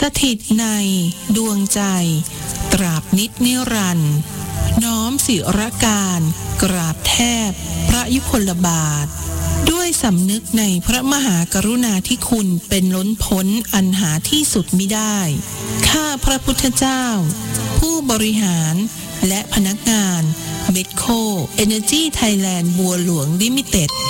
สถิตในดวงใจตราบนิจนิรันดร์น้อมศิรการกราบแทบพระยุคลบาทด้วยสำนึกในพระมหากรุณาธิคุณเป็นล้นพ้นอันหาที่สุดมิได้ข้าพระพุทธเจ้าผู้บริหารและพนักงานเมดโค Energy Thailand บัวหลวงลิมิเต็ด